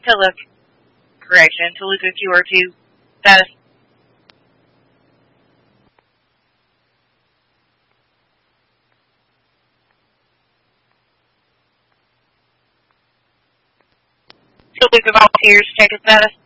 look. Correction. Toluca QR2. Status. Toluca Volunteers. Check its status.